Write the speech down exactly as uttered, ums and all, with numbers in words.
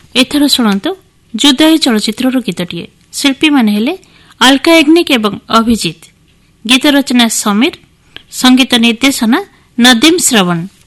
ଏଥର ଶୁଣନ୍ତୁ ଯୁଦାଇ ଚଳଚ୍ଚିତ୍ରର ଗୀତଟିଏ। ଶିଳ୍ପୀମାନେ ହେଲେ ଆଲକା ୟାଗ୍ନିକ୍ ଏବଂ ଅଭିଜିତ। ଗୀତ ରଚନା ସମୀର, ସଙ୍ଗୀତ ନିର୍ଦ୍ଦେଶନା ନଦୀମ ଶ୍ରବଣ।